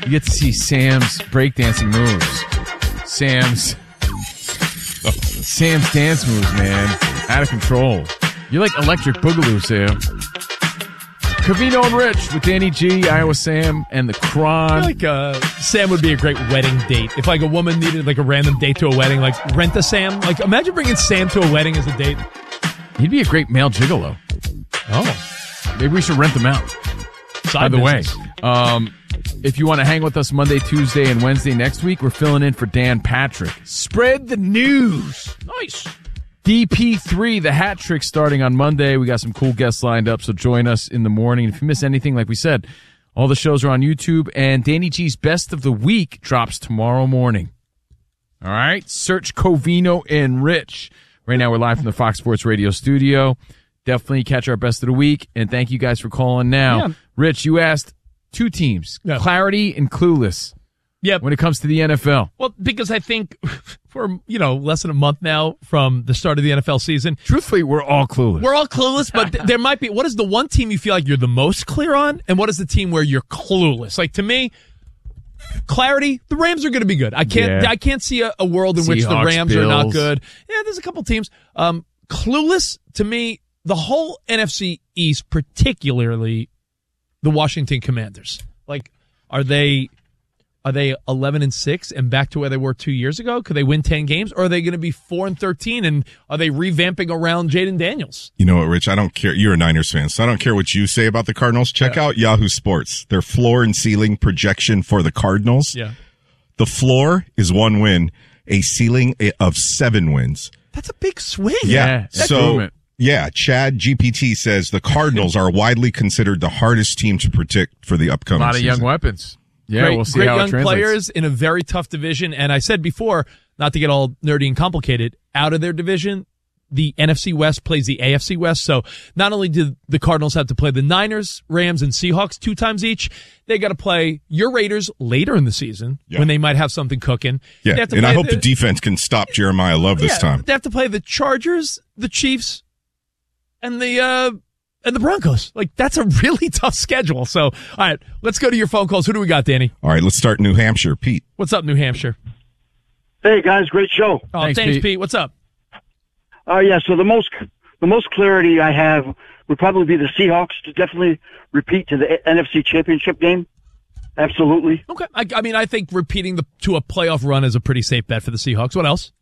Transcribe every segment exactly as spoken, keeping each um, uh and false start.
You get to see Sam's breakdancing moves. Sam's Sam's dance moves, man. Out of control. You're like Electric Boogaloo, Sam. Covino and Rich with Danny G, Iowa Sam, and the Cron. I feel like uh, Sam would be a great wedding date. If like a woman needed like a random date to a wedding, like rent a Sam. Like imagine bringing Sam to a wedding as a date. He'd be a great male gigolo. Oh. Maybe we should rent them out. Side By the business. way, um, if you want to hang with us Monday, Tuesday, and Wednesday next week, we're filling in for Dan Patrick. Spread the news. Nice. D P three, the hat trick starting on Monday. We got some cool guests lined up, so join us in the morning. If you miss anything, like we said, all the shows are on YouTube, and Danny G's Best of the Week drops tomorrow morning. All right? Search Covino and Rich. Right now, we're live from the Fox Sports Radio studio. Definitely catch our Best of the Week, and thank you guys for calling now. Yeah. Rich, you asked two teams, Yeah. Clarity and Clueless. Yeah. When it comes to the N F L. Well, because I think for, you know, less than a month now from the start of the N F L season. Truthfully, we're all clueless. We're all clueless, but th- there might be, what is the one team you feel like you're the most clear on? And what is the team where you're clueless? Like to me, Clarity, the Rams are going to be good. I can't, Yeah. I can't see a, a world in which the Seahawks, Rams are not Bills. good. Yeah, there's a couple teams. Um, clueless to me, the whole N F C East, particularly the Washington Commanders. Like, are they, Are they eleven and six and back to where they were two years ago? Could they win ten games? Or are they going to be four and thirteen and are they revamping around Jaden Daniels? You know what, Rich? I don't care. You're a Niners fan, so I don't care what you say about the Cardinals. Check Yeah. out Yahoo Sports. Their floor and ceiling projection for the Cardinals. Yeah. The floor is one win, a ceiling of seven wins. That's a big swing. Yeah, that's so, improvement. yeah, Chad G P T says the Cardinals are widely considered the hardest team to predict for the A upcoming lot of young season. weapons. Yeah, great, we'll see great how young it translates. players in a very tough division. And I said before, not to get all nerdy and complicated, out of their division, the N F C West plays the A F C West. So not only do the Cardinals have to play the Niners, Rams, and Seahawks two times each, they got to play your Raiders later in the season Yeah. when they might have something cooking. Yeah, They have to and I play hope the, defense can stop Jeremiah Love this yeah, time. They have to play the Chargers, the Chiefs, and the uh, and the Broncos. Like, that's a really tough schedule. So, all right, let's go to your phone calls. Who do we got, Danny? All right, let's start New Hampshire. Pete. What's up, New Hampshire? Hey guys, great show. Oh, Thanks, thanks, Pete. Pete. What's up? Uh, yeah, so the most the most clarity I have would probably be the Seahawks to definitely repeat to the N F C Championship game. Absolutely. Okay. I, I mean, I think repeating the to a playoff run is a pretty safe bet for the Seahawks. What else?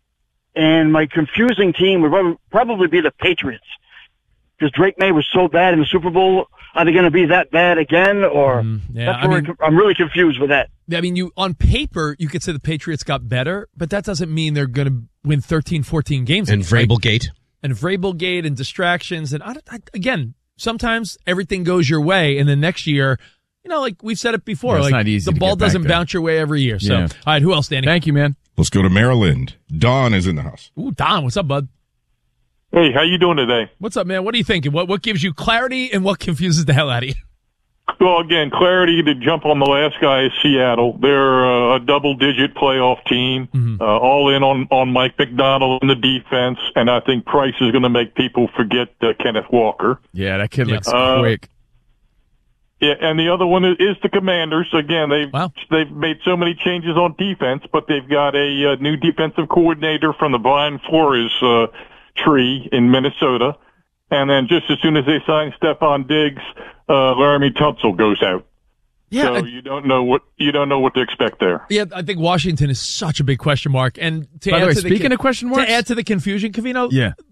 And my confusing team would prob- probably be the Patriots. Because Drake May was so bad in the Super Bowl. Are they going to be that bad again? Or Mm, yeah, that's I where mean- I'm really confused with that. I mean, you on paper, you could say the Patriots got better, but that doesn't mean they're going to win thirteen, fourteen games. And right? Vrabelgate. And Vrabelgate and distractions. And I, I, again, sometimes everything goes your way, and then next year, you know, like we've said it before, Yeah, it's like not easy the to ball get back doesn't there. bounce your way every year. So, Yeah. all right, who else, Danny? Thank you, man. Let's go to Maryland. Don is in the house. Ooh, Don, what's up, bud? Hey, how you doing today? What's up, man? What are you thinking? What what gives you clarity and what confuses the hell out of you? Well, again, clarity to jump on the last guy is Seattle. They're uh, a double-digit playoff team, Mm-hmm. uh, all in on, on Mike McDonald in the defense, and I think Price is going to make people forget uh, Kenneth Walker. Yeah, that kid Yeah. looks Uh, quick. Yeah, and the other one is, is the Commanders. Again, they've Wow. they've made so many changes on defense, but they've got a, uh new defensive coordinator from the Brian Flores uh, tree in Minnesota. And then just as soon as they sign Stephon Diggs, uh, Laramie Tunsil goes out. Yeah, so I- you don't know what you don't know what to expect there. Yeah, I think Washington is such a big question mark. And to By add the way, to speaking the, of question marks- to add to the confusion, Covino, Yeah.